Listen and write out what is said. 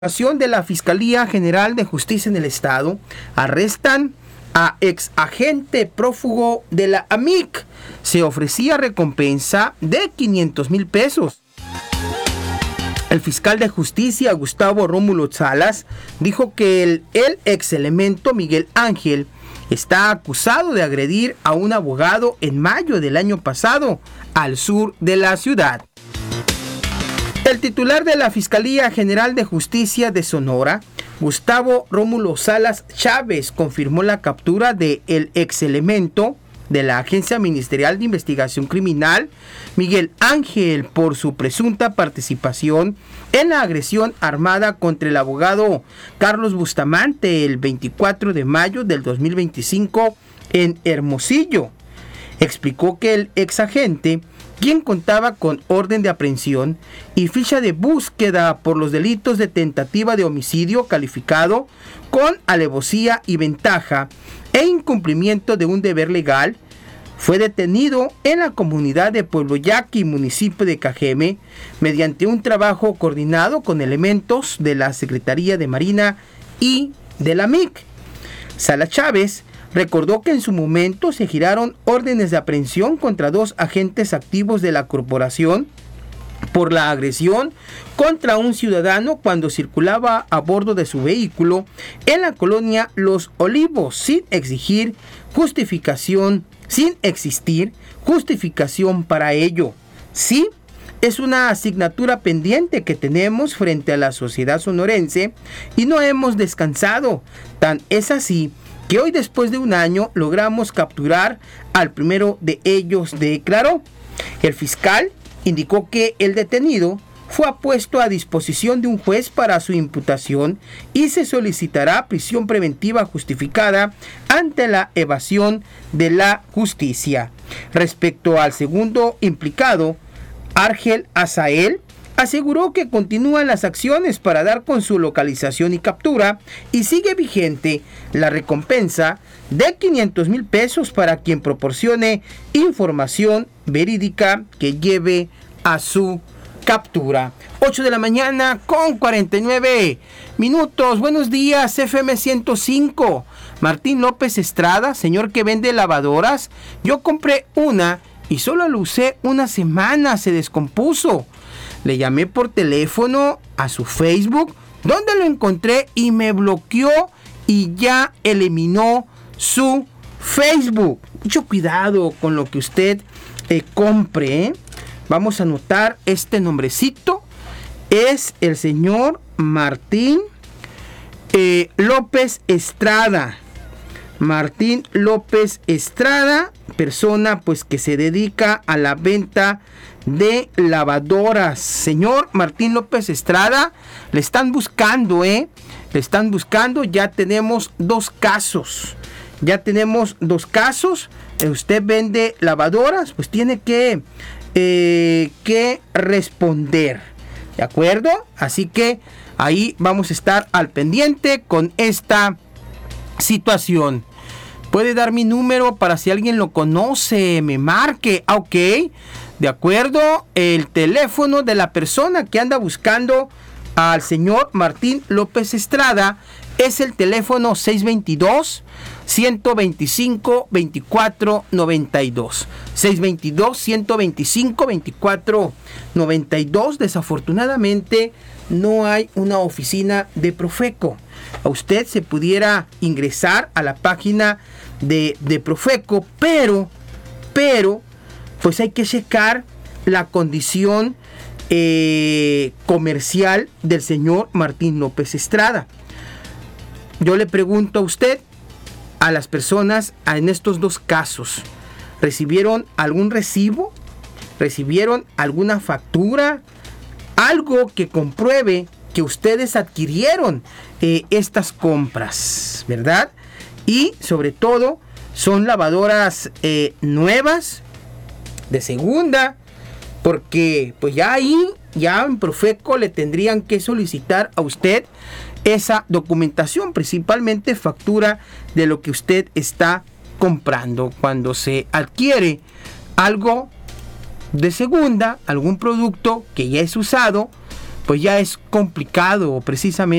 De la Fiscalía General de Justicia en el Estado, arrestan a ex agente prófugo de la AMIC. Se ofrecía recompensa de 500,000 pesos. El fiscal de justicia, Gustavo Rómulo Salas, dijo que el ex elemento Miguel Ángel está acusado de agredir a un abogado en mayo del año pasado al sur de la ciudad. El titular de la Fiscalía General de Justicia de Sonora, Gustavo Rómulo Salas Chávez, confirmó la captura de el ex elemento de la Agencia Ministerial de Investigación Criminal, Miguel Ángel, por su presunta participación en la agresión armada contra el abogado Carlos Bustamante el 24 de mayo del 2025 en Hermosillo. Explicó que el ex agente, quien contaba con orden de aprehensión y ficha de búsqueda por los delitos de tentativa de homicidio calificado con alevosía y ventaja e incumplimiento de un deber legal, fue detenido en la comunidad de Pueblo Yaqui, municipio de Cajeme, mediante un trabajo coordinado con elementos de la Secretaría de Marina y de la MIC. Salas Chávez recordó que en su momento se giraron órdenes de aprehensión contra 2 agentes activos de la corporación por la agresión contra un ciudadano cuando circulaba a bordo de su vehículo en la colonia Los Olivos, sin existir justificación para ello. Sí, es una asignatura pendiente que tenemos frente a la sociedad sonorense y no hemos descansado. Tan es así que hoy, después de un año, logramos capturar al primero de ellos, declaró. El fiscal indicó que el detenido fue puesto a disposición de un juez para su imputación y se solicitará prisión preventiva justificada ante la evasión de la justicia. Respecto al segundo implicado, Argel Azael, aseguró que continúan las acciones para dar con su localización y captura y sigue vigente la recompensa de 500,000 pesos para quien proporcione información verídica que lleve a su captura. 8 de la mañana con 49 minutos. Buenos días, FM 105. Martín López Estrada, señor que vende lavadoras. Yo compré una y solo la usé una semana, se descompuso. Le llamé por teléfono a su Facebook, donde lo encontré y me bloqueó y ya eliminó su Facebook. Mucho cuidado con lo que usted compre, ¿eh? Vamos a anotar este nombrecito. Es el señor Martín López Estrada. Martín López Estrada, persona pues que se dedica a la venta de lavadoras. Señor Martín López Estrada, le están buscando, le están buscando. Ya tenemos 2 casos. Usted vende lavadoras, pues tiene que responder, ¿de acuerdo? Así que ahí vamos a estar al pendiente con esta situación. Puede dar mi número para si alguien lo conoce, me marque. Ok, de acuerdo. El teléfono de la persona que anda buscando al señor Martín López Estrada es el teléfono 622-125-2492. 622-125-2492. Desafortunadamente no hay una oficina de Profeco. A usted se pudiera ingresar a la página de Profeco, pero pues hay que checar la condición comercial del señor Martín López Estrada. Yo le pregunto a usted, a las personas en estos 2 casos, ¿recibieron algún recibo? ¿Recibieron alguna factura? Algo que compruebe que ustedes adquirieron estas compras, ¿verdad? Y sobre todo, son lavadoras nuevas, de segunda, porque pues ya en Profeco le tendrían que solicitar a usted esa documentación, principalmente factura de lo que usted está comprando. Cuando se adquiere algo de segunda, algún producto que ya es usado, pues ya es complicado precisamente